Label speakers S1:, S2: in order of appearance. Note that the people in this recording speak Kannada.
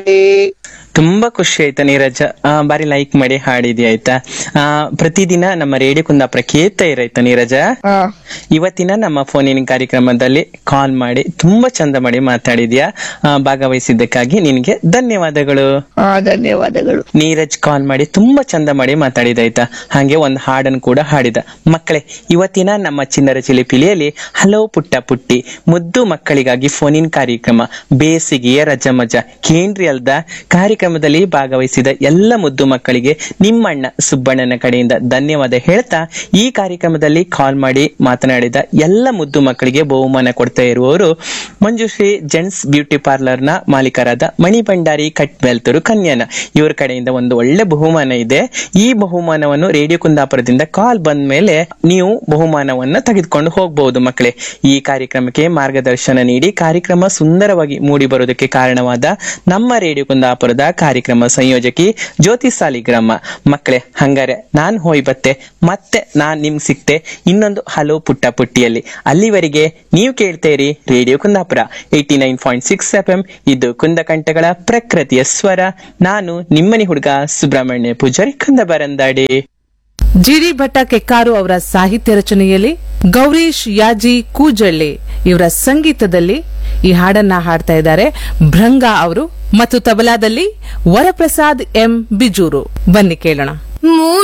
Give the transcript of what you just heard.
S1: ತುಂಬಾ ಖುಷಿ ಆಯ್ತಾ ನೀರಜ್, ಬಾರಿ ಲೈಕ್ ಮಾಡಿ ಹಾಡಿದ್ಯಾ ಆಯ್ತಾ. ಪ್ರತಿದಿನ ನಮ್ಮ ರೇಡಿಯೋ ಕುಂದಾಪುರ ಕೇಳ್ತಾ ಇರಾಯ್ತಾ ನೀರಜ.
S2: ಹಾ
S1: ಇವತ್ತಿನ ನಮ್ಮ ಫೋನಿನ ಕಾರ್ಯಕ್ರಮದಲ್ಲಿ ಕಾಲ್ ಮಾಡಿ ತುಂಬಾ ಚಂದ ಮಾಡಿ ಮಾತಾಡಿದ್ಯಾ. ಭಾಗವಹಿಸಿದ್ದಕ್ಕಾಗಿ ನಿನ್ಗೆ ಧನ್ಯವಾದಗಳು.
S2: ಧನ್ಯವಾದಗಳು.
S1: ನೀರಜ್ ಕಾಲ್ ಮಾಡಿ ತುಂಬಾ ಚಂದ ಮಾಡಿ ಮಾತಾಡಿದಾಯ್ತಾ. ಹಾಗೆ ಒಂದು ಹಾಡನ್ನು ಕೂಡ ಹಾಡಿದ. ಮಕ್ಕಳೇ, ಇವತ್ತಿನ ನಮ್ಮ ಚಿನ್ನರ ಚಿಲಿಪಿಲಿಯಲ್ಲಿ ಹಲೋ ಪುಟ್ಟ ಪುಟ್ಟಿ ಮುದ್ದು ಮಕ್ಕಳಿಗಾಗಿ ಫೋನಿನ್ ಕಾರ್ಯಕ್ರಮ ಬೇಸಿಗೆಯ ರಜಾ ಮಜಾ ಕೇಂದ್ರಿ ಅಲ್ದ ಕಾರ್ಯಕ್ರಮದಲ್ಲಿ ಭಾಗವಹಿಸಿದ ಎಲ್ಲ ಮುದ್ದು ಮಕ್ಕಳಿಗೆ ನಿಮ್ಮಣ್ಣ ಸುಬ್ಬಣ್ಣನ ಕಡೆಯಿಂದ ಧನ್ಯವಾದ ಹೇಳ್ತಾ, ಈ ಕಾರ್ಯಕ್ರಮದಲ್ಲಿ ಕಾಲ್ ಮಾಡಿ ಮಾತನಾಡಿದ ಎಲ್ಲ ಮುದ್ದು ಮಕ್ಕಳಿಗೆ ಬಹುಮಾನ ಕೊಡ್ತಾ ಇರುವವರು ಮಂಜುಶ್ರೀ ಜೆಂಟ್ಸ್ ಬ್ಯೂಟಿ ಪಾರ್ಲರ್ ನ ಮಾಲೀಕರಾದ ಮಣಿ ಭಂಡಾರಿ ಕಟ್ಬೆಲ್ತೂರು ಕನ್ಯಾನ. ಇವರ ಕಡೆಯಿಂದ ಒಂದು ಒಳ್ಳೆ ಬಹುಮಾನ ಇದೆ. ಈ ಬಹುಮಾನವನ್ನು ರೇಡಿಯೋ ಕುಂದಾಪುರದಿಂದ ಕಾಲ್ ಬಂದ ಮೇಲೆ ನೀವು ಬಹುಮಾನವನ್ನ ತೆಗೆದುಕೊಂಡು ಹೋಗಬಹುದು. ಮಕ್ಕಳೇ, ಈ ಕಾರ್ಯಕ್ರಮಕ್ಕೆ ಮಾರ್ಗದರ್ಶನ ನೀಡಿ ಕಾರ್ಯಕ್ರಮ ಸುಂದರವಾಗಿ ಮೂಡಿ ಬರೋದಕ್ಕೆ ಕಾರಣವಾದ ನಮ್ಮ ರೇಡಿಯೋ ಕುಂದಾಪುರದ ಕಾರ್ಯಕ್ರಮ ಸಂಯೋಜಕಿ ಜ್ಯೋತಿ ಸಾಲಿಗ್ರಾಮ. ಮಕ್ಕಳೇ, ಹಂಗಾರೆ ನಾನ್ ಹೋಯ್ ಬತ್ತೆ, ಮತ್ತೆ ನಾನ್ ನಿಮ್ಗೆ ಸಿಕ್ತೆ ಇನ್ನೊಂದು ಹಲೋ ಪುಟ್ಟ ಪುಟ್ಟಿಯಲ್ಲಿ. ಅಲ್ಲಿವರೆಗೆ ನೀವು ಕೇಳ್ತೇರಿ ರೇಡಿಯೋ ಕುಂದಾಪುರ 89.6 FM. ಇದು ಕುಂದಕಂಠಗಳ ಪ್ರಕೃತಿಯ ಸ್ವರ. ನಾನು ನಿಮ್ಮನಿ ಹುಡುಗ ಸುಬ್ರಹ್ಮಣ್ಯ ಪೂಜಾರಿ ಕುಂದಬರಂದಾಡಿ.
S3: ಜಿಡಿ ಭಟ್ಟ ಕೆಕ್ಕಾರು ಅವರ ಸಾಹಿತ್ಯ ರಚನೆಯಲ್ಲಿ ಗೌರೀಶ್ ಯಾಜಿ ಕೂಜಳ್ಳಿ ಇವರ ಸಂಗೀತದಲ್ಲಿ ಈ ಹಾಡನ್ನ ಹಾಡ್ತಾ ಇದ್ದಾರೆ ಭೃಂಗಾ ಅವರು, ಮತ್ತು ತಬಲಾದಲ್ಲಿ ವರಪ್ರಸಾದ್ ಎಂ ಬಿಜೂರು. ಬನ್ನಿ ಕೇಳೋಣ.